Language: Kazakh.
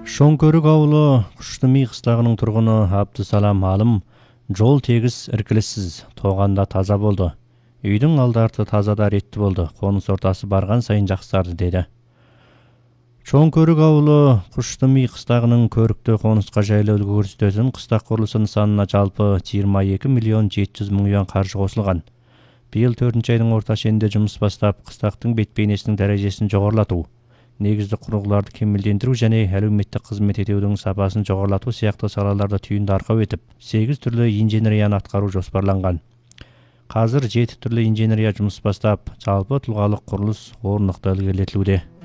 Шоңкөрік ауылы Құштыми қыстағының тұрғыны Абдысалам Алым жол тегіс іркіліссіз, тоғанда таза болды. Үйдің алды-арты таза да ретті болды. Қоныс ортасы барған сайын жақсарды деді. Шоңкөрік ауылы Құштыми қыстағының көрікті қонысқа жайлы үлгі көрсететін қыстақ құрылысы нысанына жалпы 22 миллион 700 мың юан қаржы қосылған. Биыл 4-ші айдың орта шенінде жұмыс бастап, қыстақтың бет-бейнесінің дәрежесін жоғарылату, негізді құрылғыларды кемелдендіру және әлеуметтік қызмет етудің сапасын жоғарылату сияқты салаларда түйінді арқау етіп, 8 түрлі инженерияны атқару жоспарланған. Қазір 7 түрлі инженерия жұмыс бастап, жалпы тұлғалық құрылыс орнықты ілгерілетілуде.